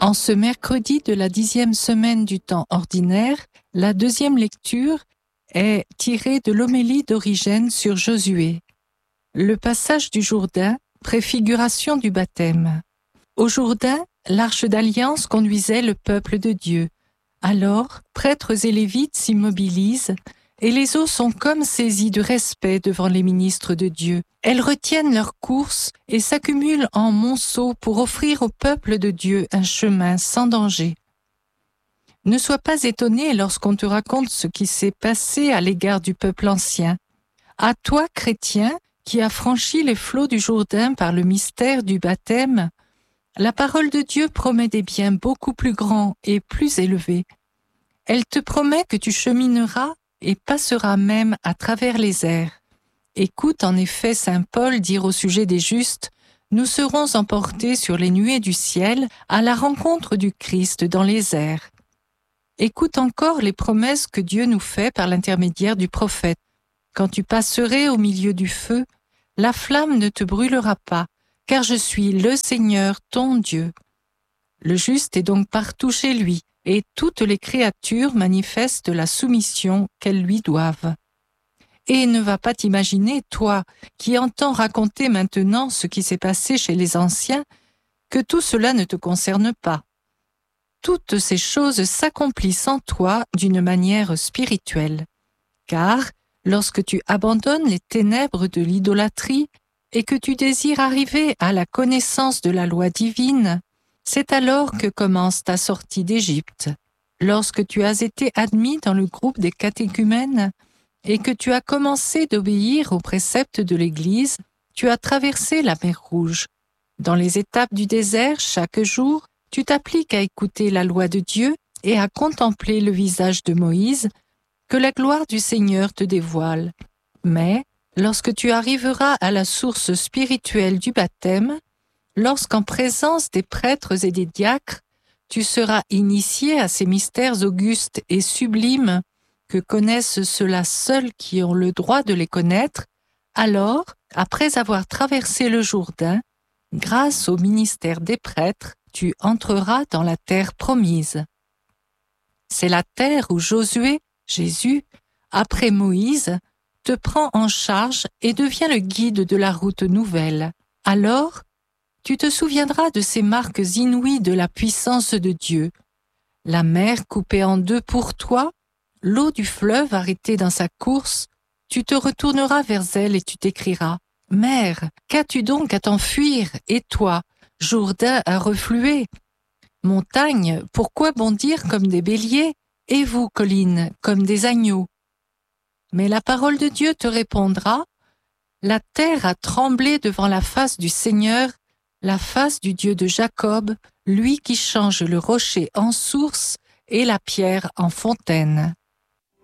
En ce mercredi de la 10e semaine du temps ordinaire, la deuxième lecture est tirée de l'homélie d'Origène sur Josué. Le passage du Jourdain, préfiguration du baptême. Au Jourdain, l'arche d'alliance conduisait le peuple de Dieu. Alors, prêtres et lévites s'immobilisent, et les eaux sont comme saisies de respect devant les ministres de Dieu. Elles retiennent leur course et s'accumulent en monceaux pour offrir au peuple de Dieu un chemin sans danger. Ne sois pas étonné lorsqu'on te raconte ce qui s'est passé à l'égard du peuple ancien. À toi, chrétien, qui as franchi les flots du Jourdain par le mystère du baptême, la parole de Dieu promet des biens beaucoup plus grands et plus élevés. Elle te promet que tu chemineras et passeras même à travers les airs. Écoute en effet saint Paul dire au sujet des justes, « Nous serons emportés sur les nuées du ciel à la rencontre du Christ dans les airs. » Écoute encore les promesses que Dieu nous fait par l'intermédiaire du prophète. « Quand tu passerais au milieu du feu, la flamme ne te brûlera pas, car je suis le Seigneur ton Dieu. » Le juste est donc partout chez lui, et toutes les créatures manifestent la soumission qu'elles lui doivent. Et ne va pas t'imaginer, toi, qui entends raconter maintenant ce qui s'est passé chez les anciens, que tout cela ne te concerne pas. Toutes ces choses s'accomplissent en toi d'une manière spirituelle. Car, lorsque tu abandonnes les ténèbres de l'idolâtrie et que tu désires arriver à la connaissance de la loi divine, c'est alors que commence ta sortie d'Égypte. Lorsque tu as été admis dans le groupe des catéchumènes et que tu as commencé d'obéir aux préceptes de l'Église, tu as traversé la mer Rouge. Dans les étapes du désert, chaque jour, tu t'appliques à écouter la loi de Dieu et à contempler le visage de Moïse, que la gloire du Seigneur te dévoile. Mais, lorsque tu arriveras à la source spirituelle du baptême, lorsqu'en présence des prêtres et des diacres, tu seras initié à ces mystères augustes et sublimes que connaissent ceux-là seuls qui ont le droit de les connaître, alors, après avoir traversé le Jourdain, grâce au ministère des prêtres, tu entreras dans la terre promise. C'est la terre où Josué, Jésus, après Moïse, te prend en charge et devient le guide de la route nouvelle. Alors, tu te souviendras de ces marques inouïes de la puissance de Dieu. La mer coupée en deux pour toi, l'eau du fleuve arrêtée dans sa course, tu te retourneras vers elle et tu t'écrieras « Mère, qu'as-tu donc à t'enfuir, et toi, Jourdain à refluer? Montagne, pourquoi bondir comme des béliers, et vous, collines, comme des agneaux? » Mais la parole de Dieu te répondra « La terre a tremblé devant la face du Seigneur, la face du Dieu de Jacob, lui qui change le rocher en source et la pierre en fontaine. »